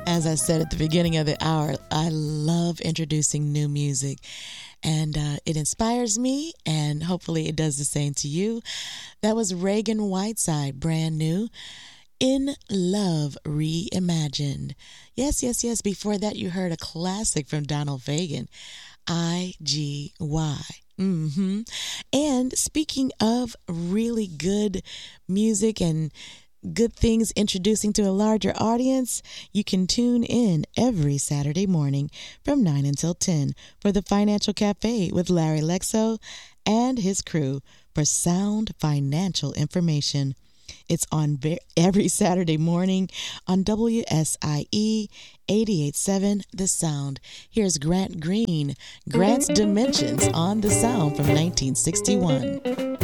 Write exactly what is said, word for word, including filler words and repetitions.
As I said at the beginning of the hour, I love introducing new music, and uh, it inspires me, and hopefully it does the same to you. That was Reagan Whiteside, brand new, In Love Reimagined. Yes, yes, yes. Before that, you heard a classic from Donald Fagen, I G Y. Mm-hmm. And speaking of really good music and good things introducing to a larger audience, you can tune in every Saturday morning from nine until ten for the Financial Cafe with Larry Lexo and his crew for sound financial information. It's on every Saturday morning on W S I E eighty-eight point seven The Sound. Here's Grant Green, Grant's Dimensions on The Sound from nineteen sixty-one.